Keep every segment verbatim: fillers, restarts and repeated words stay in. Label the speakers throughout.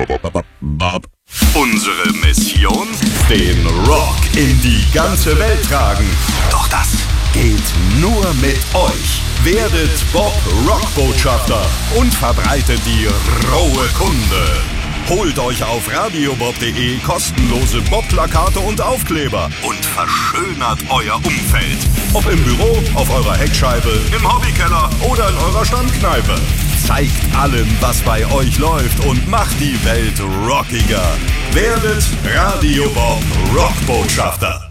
Speaker 1: Bob. Unsere Mission? Den Rock in die ganze Welt tragen. Doch das geht nur mit euch. Werdet Bob Rockbotschafter und verbreitet die rohe Kunde. Holt euch auf radiobob punkt de kostenlose Bob-Plakate und Aufkleber und verschönert euer Umfeld. Ob im Büro, auf eurer Heckscheibe, im Hobbykeller oder in eurer Stammkneipe. Zeigt allen, was bei euch läuft und macht die Welt rockiger. Werdet Radio Bob Rockbotschafter.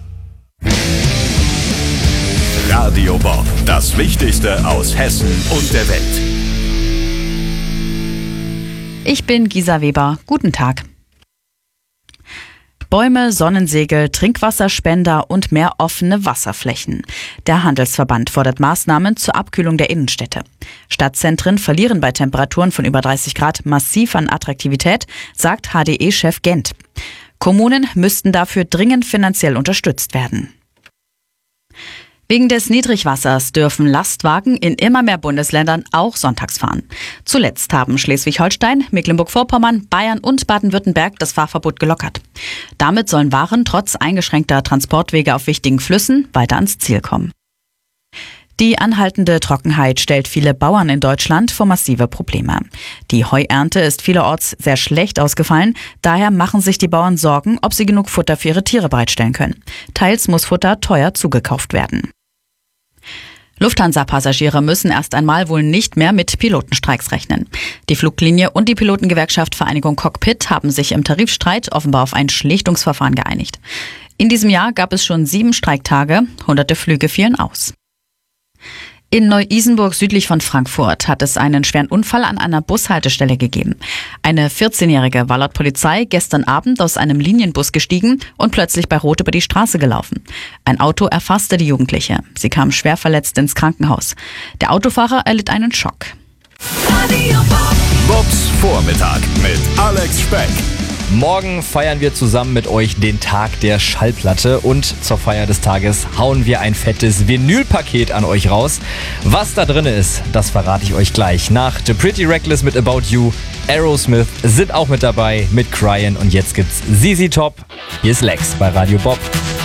Speaker 1: Radio Bob, das Wichtigste aus Hessen und der Welt.
Speaker 2: Ich bin Gisa Weber. Guten Tag. Bäume, Sonnensegel, Trinkwasserspender und mehr offene Wasserflächen. Der Handelsverband fordert Maßnahmen zur Abkühlung der Innenstädte. Stadtzentren verlieren bei Temperaturen von über dreißig Grad massiv an Attraktivität, sagt H D E-Chef Gent. Kommunen müssten dafür dringend finanziell unterstützt werden. Wegen des Niedrigwassers dürfen Lastwagen in immer mehr Bundesländern auch sonntags fahren. Zuletzt haben Schleswig-Holstein, Mecklenburg-Vorpommern, Bayern und Baden-Württemberg das Fahrverbot gelockert. Damit sollen Waren trotz eingeschränkter Transportwege auf wichtigen Flüssen weiter ans Ziel kommen. Die anhaltende Trockenheit stellt viele Bauern in Deutschland vor massive Probleme. Die Heuernte ist vielerorts sehr schlecht ausgefallen. Daher machen sich die Bauern Sorgen, ob sie genug Futter für ihre Tiere bereitstellen können. Teils muss Futter teuer zugekauft werden. Lufthansa-Passagiere müssen erst einmal wohl nicht mehr mit Pilotenstreiks rechnen. Die Fluglinie und die Pilotengewerkschaft Vereinigung Cockpit haben sich im Tarifstreit offenbar auf ein Schlichtungsverfahren geeinigt. In diesem Jahr gab es schon sieben Streiktage, hunderte Flüge fielen aus. In Neu-Isenburg südlich von Frankfurt hat es einen schweren Unfall an einer Bushaltestelle gegeben. Eine vierzehnjährige war laut Polizei gestern Abend aus einem Linienbus gestiegen und plötzlich bei Rot über die Straße gelaufen. Ein Auto erfasste die Jugendliche. Sie kam schwer verletzt ins Krankenhaus. Der Autofahrer erlitt einen Schock.
Speaker 1: Bobs Vormittag mit Alex Speck.
Speaker 3: Morgen feiern wir zusammen mit euch den Tag der Schallplatte und zur Feier des Tages hauen wir ein fettes Vinylpaket an euch raus. Was da drin ist, das verrate ich euch gleich. Nach The Pretty Reckless mit About You, Aerosmith sind auch mit dabei mit Cryin' und jetzt gibt's Z Z Top. Hier ist Lex bei Radio Bob.